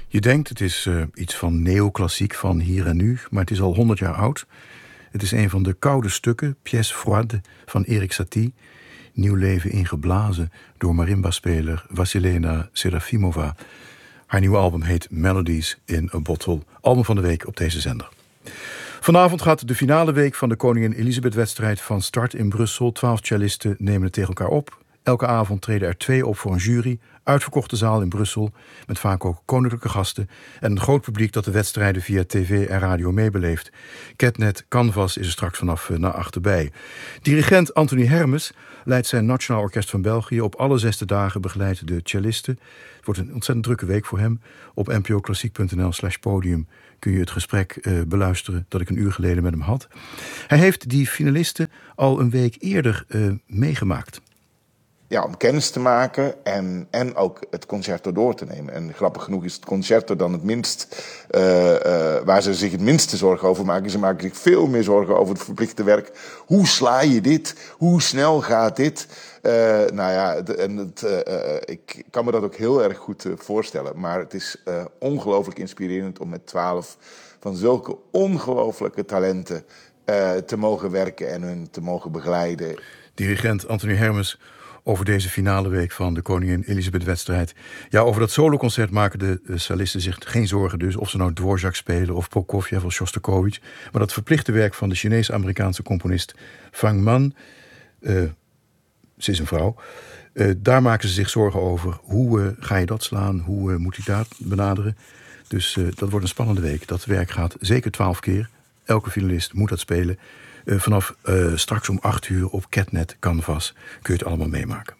Je denkt het is iets van neoclassiek van hier en nu, maar het is al 100 jaar oud. Het is een van de koude stukken, pièce froide, van Erik Satie. Nieuw leven ingeblazen door marimbaspeler Vassilena Serafimova. Haar nieuwe album heet Melodies in a Bottle. Album van de week op deze zender. Vanavond gaat de finale week van de Koningin Elisabeth-wedstrijd van start in Brussel. 12 cellisten nemen het tegen elkaar op. Elke avond treden er 2 op voor een jury. Uitverkochte zaal in Brussel, met vaak ook koninklijke gasten. En een groot publiek dat de wedstrijden via tv en radio meebeleeft. Catnet Canvas is er straks vanaf na 8 bij. Dirigent Anthony Hermes leidt zijn Nationaal Orkest van België. Op alle 6 dagen begeleidt de cellisten. Het wordt een ontzettend drukke week voor hem. Op npoklassiek.nl/podium kun je het gesprek beluisteren dat ik een uur geleden met hem had. Hij heeft die finalisten al een week eerder meegemaakt. Ja, om kennis te maken en ook het concerto door te nemen. En grappig genoeg is het concerto dan het minst, waar ze zich het minste zorgen over maken. Ze maken zich veel meer zorgen over het verplichte werk. Hoe sla je dit? Hoe snel gaat dit? Ik kan me dat ook heel erg goed voorstellen. Maar het is ongelooflijk inspirerend om met 12 van zulke ongelooflijke talenten te mogen werken en hun te mogen begeleiden. Dirigent Anthony Hermes over deze finale week van de Koningin Elisabeth-wedstrijd. Ja, over dat soloconcert maken de cellisten zich geen zorgen dus. Of ze nou Dvorak spelen of Prokofjev of Shostakovich. Maar dat verplichte werk van de Chinees-Amerikaanse componist Fang Man, ze is een vrouw, daar maken ze zich zorgen over. Hoe ga je dat slaan? Hoe moet je dat benaderen? Dus dat wordt een spannende week. Dat werk gaat zeker 12 keer. Elke finalist moet dat spelen. Vanaf straks om 8 uur op Catnet Canvas kun je het allemaal meemaken.